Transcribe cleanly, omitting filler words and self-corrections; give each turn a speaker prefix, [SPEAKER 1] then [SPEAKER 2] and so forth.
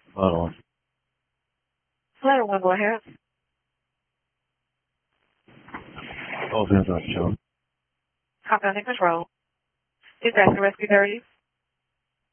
[SPEAKER 1] Hold on.
[SPEAKER 2] Letter 1, go ahead.
[SPEAKER 1] Oh, there's a show.
[SPEAKER 2] Hop on in control. Disaster Rescue 30.